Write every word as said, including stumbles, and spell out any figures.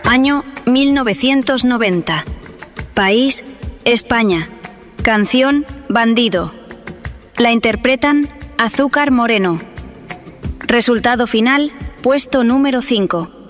Año mil novecientos noventa. País, España. Canción, Bandido. La interpretan Azúcar Moreno. Resultado final, puesto número cinco.